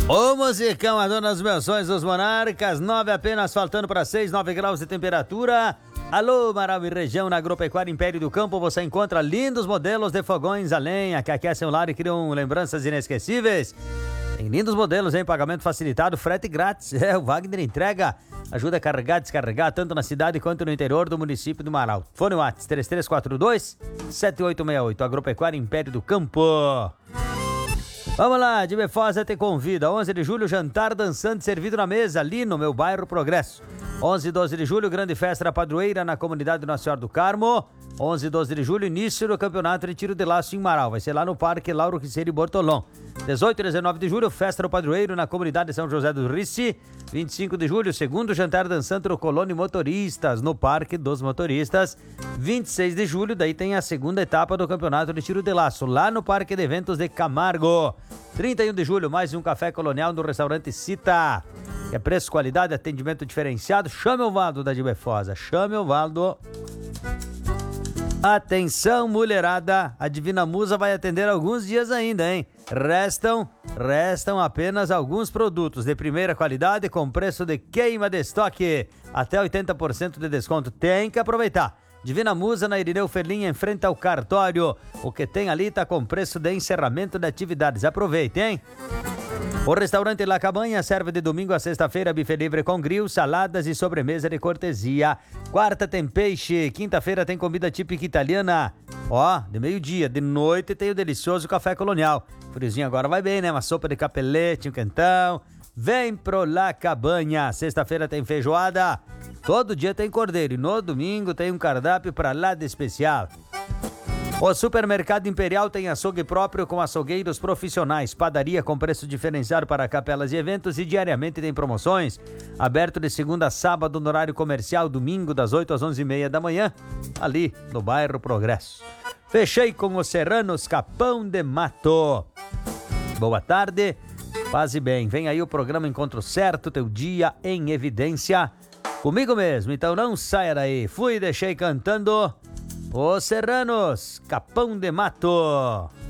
Ô musicão, a dona dos meus sonhos, os Monarcas, 9 apenas, faltando para 6, 9 graus de temperatura. Alô, Marau e região, na Agropecuária Império do Campo, você encontra lindos modelos de fogões a lenha que aquecem o lar e criam lembranças inesquecíveis. Tem lindos modelos em pagamento facilitado, frete grátis. O Wagner entrega, ajuda a carregar e descarregar, tanto na cidade quanto no interior do município do Marau. Fone WhatsApp 3342-7868, Agropecuária Império do Campo. Vamos lá, de Befosa te convida, 11 de julho, jantar dançante servido na mesa, ali no meu bairro Progresso. 11 e 12 de julho, grande festa da padroeira na comunidade Nossa Senhora do Carmo. 11 e 12 de julho, início do campeonato de tiro de laço em Marau, vai ser lá no Parque Lauro Quisseiro e Bortolom. 18 e 19 de julho, festa do padroeiro na comunidade São José do Rici. 25 de julho, segundo jantar dançante do Colônia Motoristas, no Parque dos Motoristas. 26 de julho, daí tem a segunda etapa do campeonato de tiro de laço, lá no Parque de Eventos de Camargo. 31 de julho, mais um café colonial no restaurante Cita. É preço, qualidade, atendimento diferenciado. Chame o Valdo da Dibefosa, chame o Valdo. Atenção, mulherada, a Divina Musa vai atender alguns dias ainda, hein? Restam apenas alguns produtos de primeira qualidade com preço de queima de estoque. Até 80% de desconto, tem que aproveitar. Divina Musa na Irineu Ferlinha, em frente ao cartório. O que tem ali tá com preço de encerramento de atividades. Aproveite, hein? O restaurante La Cabanha serve de domingo a sexta-feira buffet livre com grill, saladas e sobremesa de cortesia. Quarta tem peixe, quinta-feira tem comida típica italiana. De meio-dia, de noite tem o delicioso café colonial. Friozinho agora vai bem, né? Uma sopa de capelete, um quentão. Vem pro La Cabanha. Sexta-feira tem feijoada. Todo dia tem cordeiro e no domingo tem um cardápio pra lá de especial. O Supermercado Imperial tem açougue próprio com açougueiros profissionais, padaria com preço diferenciado para capelas e eventos e diariamente tem promoções. Aberto de segunda a sábado no horário comercial, domingo das 8 às 11h30 da manhã, ali no bairro Progresso. Fechei com os Serranos Capão de Mato. Boa tarde, paz e bem. Vem aí o programa Encontro Certo, teu dia em evidência. Comigo mesmo, então não saia daí. Fui e deixei cantando Os Serranos, Capão de Mato.